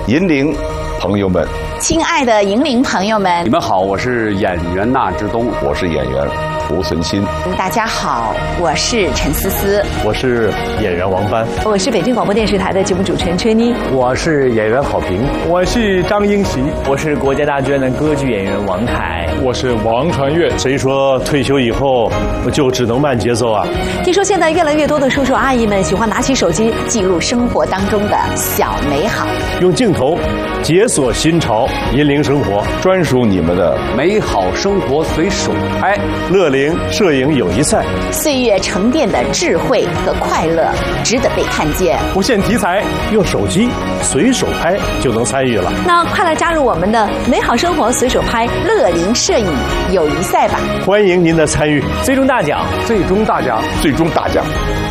银铃朋友们， 亲爱的银铃朋友们， 你们好，我是演员纳之东， 我是演员胡存新。 大家好，我是陈思思， 我是演员王帆， 我是北京广播电视台的节目主持人春妮， 我是演员郝平， 我是张英奇， 我是国家大剧院的歌剧演员王凯， 我是王传岳。 谁说退休以后就只能慢节奏啊？ 听说现在越来越多的叔叔阿姨们喜欢拿起手机记录生活当中的小美好， 用镜头解锁新潮，引领生活， 专属你们的美好生活随手拍。 乐龄摄影友谊赛， 岁月沉淀的智慧和快乐值得被看见。 不限题材， 用手机随手拍就能参与了。 那快来加入我们的美好生活随手拍乐龄摄影友谊赛吧！ 欢迎您的参与， 最终大奖， 最终大奖，最终大奖。